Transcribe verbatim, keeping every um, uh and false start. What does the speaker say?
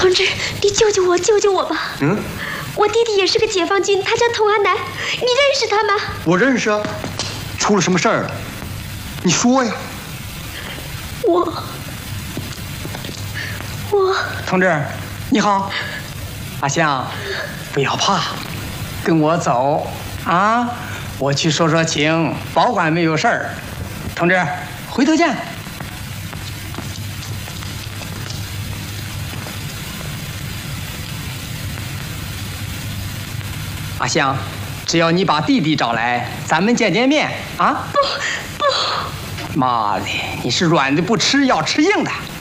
同志，你救救我，救救我吧！ 嗯， 我弟弟也是个解放军，他叫童阿南，你认识他吗？ 我认识啊。出了什么事儿了？你说呀。 我，我。 同志，你好，阿香，不要怕，跟我走啊！我去说说情，保管没有事儿。同志，回头见。阿香，只要你把弟弟找来，咱们见见面啊！ 不不， 妈的，你是软的不吃，要吃硬的。